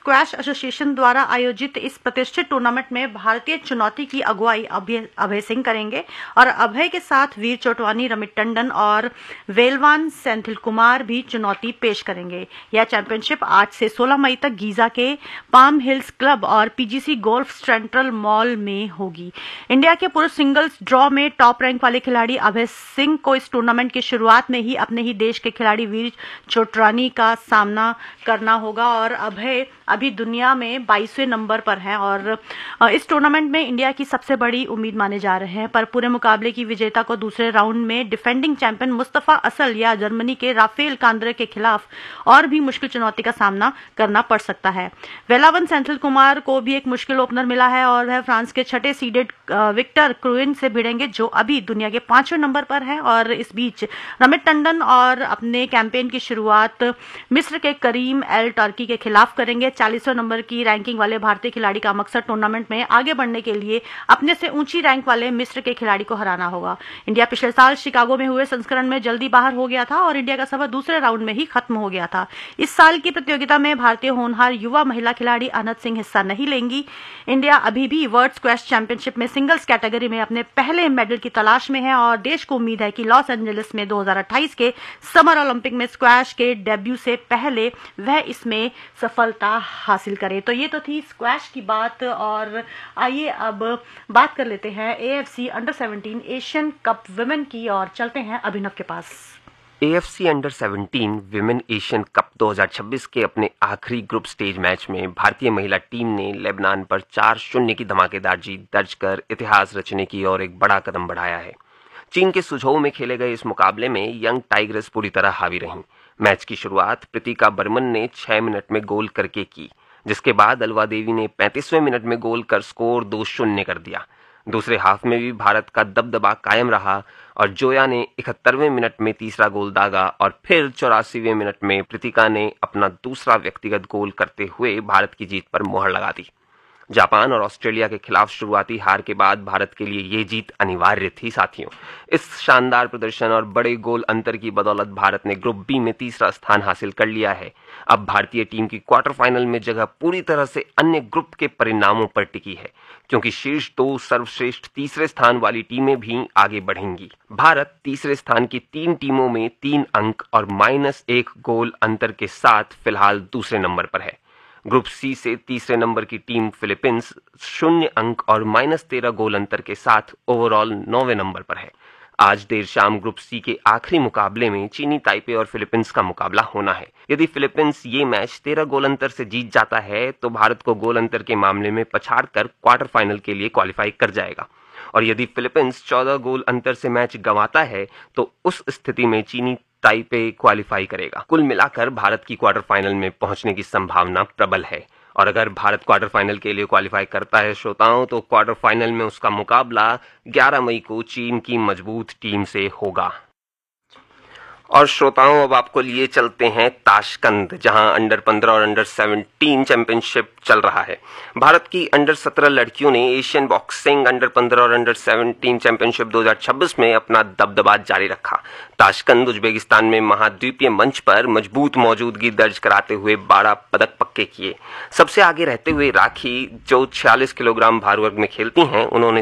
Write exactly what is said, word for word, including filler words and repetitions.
Squash association द्वारा आयोजित इस प्रतिष्ठित टूर्नामेंट में भारतीय चुनौती की अगुवाई अभय अभय सिंह करेंगे और अभय के साथ वीर चोटवानी, रमित टंडन और वेलवान सेंथिल कुमार भी चुनौती पेश करेंगे। यह चैंपियनशिप आठ से सोलह मई तक गीजा के पाम हिल्स क्लब और पीजीसी गोल्फ सेंट्रल मॉल में होगी। इंडिया के पुरुष सिंगल्स ड्रॉ में टॉप रैंक वाले खिलाड़ी अभय सिंह को इस टूर्नामेंट की शुरुआत में ही अपने ही देश के खिलाड़ी वीर चोटरानी का सामना करना होगा और अभय अभी दुनिया में बाईसवें नंबर पर हैं और इस टूर्नामेंट में इंडिया की सबसे बड़ी उम्मीद माने जा रहे हैं। पर पूरे मुकाबले की विजेता को दूसरे राउंड में डिफेंडिंग चैंपियन मुस्तफा असल या जर्मनी के राफेल कांद्रे के खिलाफ और भी मुश्किल चुनौती का सामना करना पड़ सकता है। वेलावन सेंथिल कुमार को भी एक मुश्किल ओपनर मिला है और वह फ्रांस के छठे सीडेड विक्टर क्रुइन से भिड़ेंगे जो अभी दुनिया के पांचवें नंबर पर है। और इस बीच रमित टंडन और अपने कैंपेन की शुरुआत मिस्र के करीम एल टर्की के खिलाफ करेंगे। चालीसवें नंबर की रैंकिंग वाले भारतीय खिलाड़ी का मकसद टूर्नामेंट में आगे बढ़ने के लिए अपने से ऊंची रैंक वाले मिस्र के खिलाड़ी को हराना होगा। इंडिया पिछले साल शिकागो में हुए संस्करण में जल्दी बाहर हो गया था और इंडिया का सफर दूसरे राउंड में ही खत्म हो गया था। इस साल की प्रतियोगिता में भारतीय होनहार युवा महिला खिलाड़ी अनहत सिंह हिस्सा नहीं लेंगी। इंडिया अभी भी वर्ल्ड स्क्वैश चैंपियनशिप में सिंगल्स कैटेगरी में अपने पहले मेडल की तलाश में है और देश को उम्मीद है कि लॉस एंजलिस में दो हज़ार अट्ठाईस के समर ओलंपिक में स्क्वैश के डेब्यू से पहले वह इसमें सफलता हासिल करे। तो ये तो थी स्क्वैश की बात और आइए अब बात कर लेते हैं AFC under seventeen Asian cup women की और चलते हैं अभिनव के पास। AFC under seventeen women Asian cup दो हज़ार छब्बीस के अपने आखिरी ग्रुप स्टेज मैच में भारतीय महिला टीम ने लेबनान पर चार शून्य की धमाकेदार जीत दर्ज कर इतिहास रचने की ओर एक बड़ा कदम बढ़ाया है। चीन के सुझोऊ में खेले गए इस मुकाबले में यंग टाइगर्स पूरी तरह हावी रहीं। मैच की शुरुआत प्रीतिका बर्मन ने छह मिनट में गोल करके की, जिसके बाद अलवा देवी ने पैंतीसवें मिनट में गोल कर स्कोर दो शून्य कर दिया। दूसरे हाफ में भी भारत का दबदबा कायम रहा और जोया ने इकहत्तरवें मिनट में तीसरा गोल दागा और फिर चौरासीवें मिनट में प्रीतिका ने अपना दूसरा व्यक्तिगत गोल करते हुए भारत की जीत पर मोहर लगा दी। जापान और ऑस्ट्रेलिया के खिलाफ शुरुआती हार के बाद भारत के लिए ये जीत अनिवार्य थी। साथियों, इस शानदार प्रदर्शन और बड़े गोल अंतर की बदौलत भारत ने ग्रुप बी में तीसरा स्थान हासिल कर लिया है। अब भारतीय टीम की क्वार्टर फाइनल में जगह पूरी तरह से अन्य ग्रुप के परिणामों पर टिकी है, क्योंकि शीर्ष दो सर्वश्रेष्ठ तीसरे स्थान वाली टीमें भी आगे बढ़ेंगी। भारत तीसरे स्थान की तीन टीमों में तीन अंक और माइनस एक गोल अंतर के साथ फिलहाल दूसरे नंबर पर है। ग्रुप सी से तीसरे नंबर की टीम फिलीपींस शून्य अंक और माइनस तेरह गोल अंतर के साथ ओवरऑल नौवें नंबर पर है। आज देर शाम ग्रुप सी के आखिरी मुकाबले में चीनी ताइपे और फिलीपींस का मुकाबला होना है। यदि फिलीपींस ये मैच तेरह गोल अंतर से जीत जाता है तो भारत को गोल अंतर के मामले में पछाड़ कर क्वार्टर फाइनल के लिए क्वालिफाई कर जाएगा और यदि फिलीपींस चौदह गोल अंतर से मैच गंवाता है तो उस स्थिति में चीनी ताइपे क्वालिफाई करेगा। कुल मिलाकर भारत की क्वार्टर फाइनल में पहुंचने की संभावना प्रबल है और अगर भारत क्वार्टर फाइनल के लिए क्वालिफाई करता है श्रोताओं, तो क्वार्टर फाइनल में उसका मुकाबला ग्यारह मई को चीन की मजबूत टीम से होगा। और श्रोताओं, अब आपको लिए चलते हैं ताशकंद, जहां अंडर पंद्रह और अंडर सत्रह चैंपियनशिप चल रहा है। भारत की अंडर सत्रह लड़कियों ने एशियन बॉक्सिंग अंडर पंद्रह और अंडर सत्रह चैंपियनशिप दो हज़ार छब्बीस में अपना दबदबा जारी रखा। ताशकंद उज्बेकिस्तान में महाद्वीपीय मंच पर मजबूत मौजूदगी दर्ज कराते हुए बारह पदक पक्के किए। सबसे आगे रहते हुए राखी, जो छियालीस किलोग्राम भार वर्ग में खेलती हैं, उन्होंने